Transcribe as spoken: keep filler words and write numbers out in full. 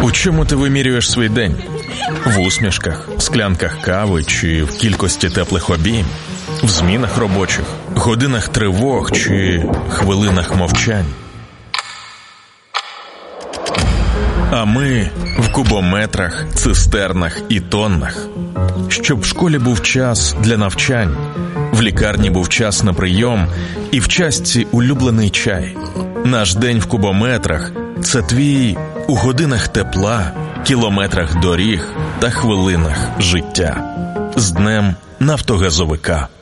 У чому ти вимірюєш свій день? В усмішках, склянках кави чи в кількості теплих обійм? В змінах робочих, годинах тривог чи хвилинах мовчань? А ми в кубометрах, цистернах і тоннах. Щоб в школі був час для навчань, в лікарні був час на прийом і в частці улюблений чай. Наш день в кубометрах – це твій у годинах тепла, кілометрах доріг та хвилинах життя. З Днем нафтогазовика.